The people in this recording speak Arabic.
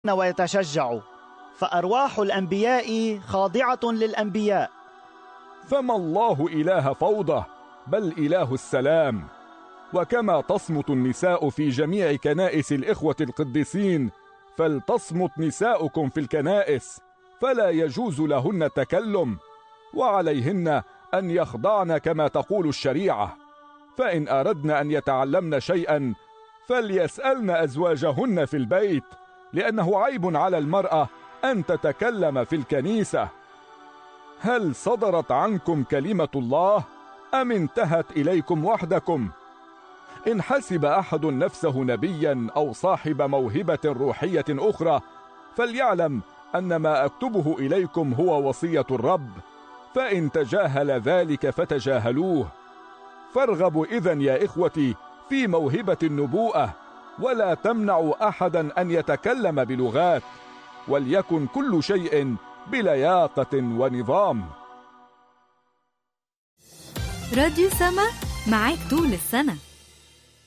يتحدثن ويتشجعوا، فأرواح الأنبياء خاضعة للأنبياء. فما الله إله فوضى، بل إله السلام. وكما تصمت النساء في جميع كنائس الإخوة القديسين، فلتصمت نساؤكم في الكنائس، فلا يجوز لهن التكلم، وعليهن أن يخضعن كما تقول الشريعة. فإن أردن أن يتعلمن شيئا فليسألن أزواجهن في البيت، لأنه عيب على المرأة أن تتكلم في الكنيسة. هل صدرت عنكم كلمة الله أم انتهت إليكم وحدكم؟ إن حسب أحد نفسه نبيا أو صاحب موهبة روحية أخرى، فليعلم أن ما أكتبه إليكم هو وصية الرب، فإن تجاهل ذلك فتجاهلوه. فارغبوا إذن يا إخوتي في موهبة النبوءة، ولا تمنعوا أحدا أن يتكلم بلغات، وليكن كل شيء بلياقة ونظام. راديو سما معاك طول السنة.